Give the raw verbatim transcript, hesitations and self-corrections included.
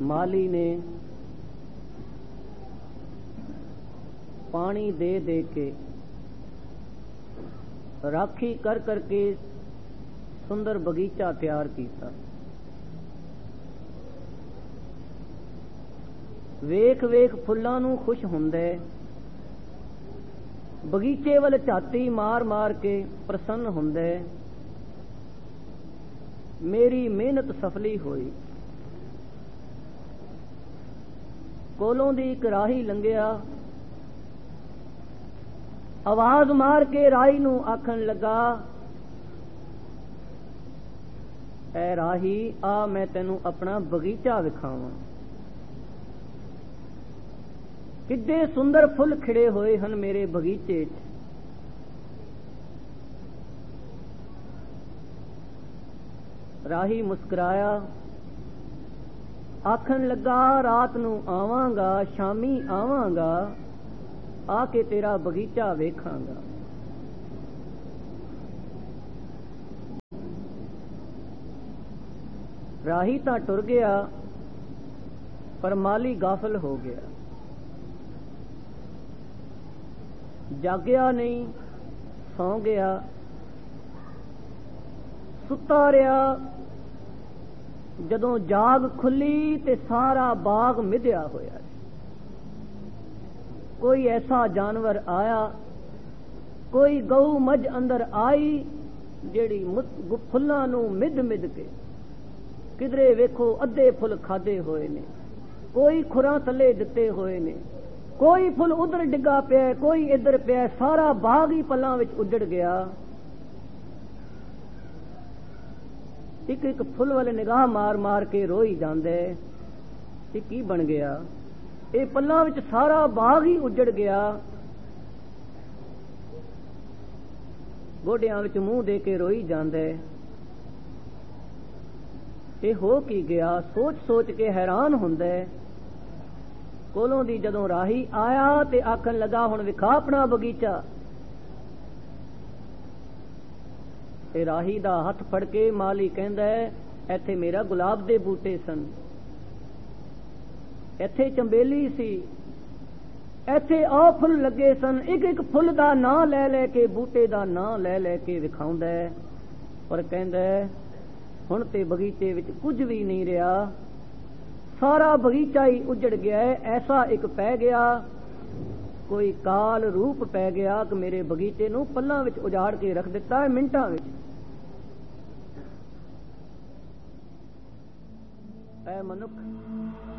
माली ने पानी दे दे के राखी कर करके सुंदर बगीचा तैयार किया। वेख वेख फुल्लां नूं खुश हुंदे, बगीचे वाल झाती मार मार के प्रसन्न हुंदे। मेरी मेहनत सफली हुई। कोलों दी एक राही लंघिया, आवाज मार के राही नूं आखन लगा, ऐ राही आ मैं तेनू अपना बगीचा विखावां। किड्डे सुंदर फुल खिड़े होए हन मेरे बगीचे च। राही मुस्कुराया, आखन लगा रात नूं आवांगा, शामी आवांगा, आके तेरा बगीचा वेखांगा। राही तां टुर गया, पर माली गाफिल हो गया। जागया नहीं, सौ गया, सुता रहा। जदों जाग खुली ते सारा बाग मिध्या होया। कोई ऐसा जानवर आया, कोई गऊ मझ अंदर आई जेड़ी फुल्लां नूं मिध मिध के, किधरे वेखो अद्धे फुल खादे होए ने, कोई खुरां थले दिते होए ने, कोई फुल उधर डिगा पिया, कोई इधर पिया, सारा बाग ही पलां विच उजड़ गया। एक एक फुल वाले निगाह मार मार के रोई जांदे, ये की बन गया, ये पल्लां विच सारा बाग ही उजड़ गया। गोडियां विच मुंह दे के रोई जांदे, ये हो की गया। सोच सोच के हैरान हुंदे। कोलों दी जदों राही आया ते आखन लगा, हुण विखा अपना बगीचा। ते राही दा हथ फड़ के माली कहंदा, इत्थे मेरा गुलाब दे बूटे सन, इत्थे चंबेली सी, इत्थे आ फुल लगे सन। एक एक फुल दा नां लै लै के, बूटे दा नां लै लै के विखाउंदा, पर कहंदा हुण ते बगीचे विच कुछ भी नहीं रहा, सारा बगीचा ही उजड़ गया है। ऐसा एक पै गया, कोई काल रूप पै गया कि मेरे बगीचे नूं पल्लां विच उजाड़ के रख दिता है मिंटां विच। ऐ मनुख,